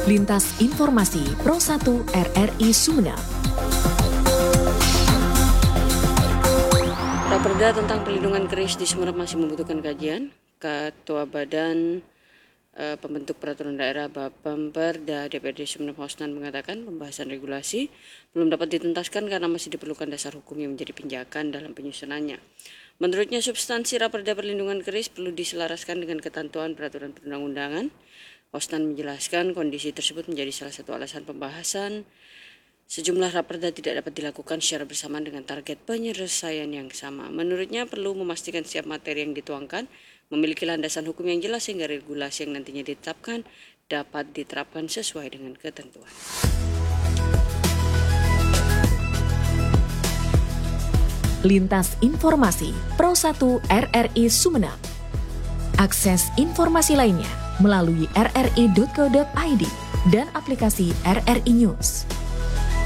Lintas Informasi Pro 1 RRI Sumeneb. Raperda tentang perlindungan keris di Sumeneb masih membutuhkan kajian. Ketua Badan Pembentuk Peraturan Daerah Bapemperda DPRD Sumeneb Hosnan mengatakan pembahasan regulasi belum dapat dituntaskan karena masih diperlukan dasar hukum yang menjadi pijakan dalam penyusunannya. Menurutnya substansi Raperda perlindungan keris perlu diselaraskan dengan ketentuan peraturan perundang-undangan. Hosnan menjelaskan kondisi tersebut menjadi salah satu alasan pembahasan sejumlah raperda tidak dapat dilakukan secara bersamaan dengan target penyelesaian yang sama. Menurutnya perlu memastikan setiap materi yang dituangkan memiliki landasan hukum yang jelas sehingga regulasi yang nantinya ditetapkan dapat diterapkan sesuai dengan ketentuan. Lintas Informasi Pro 1 RRI Sumeneb. Akses informasi lainnya melalui rri.co.id dan aplikasi RRI News.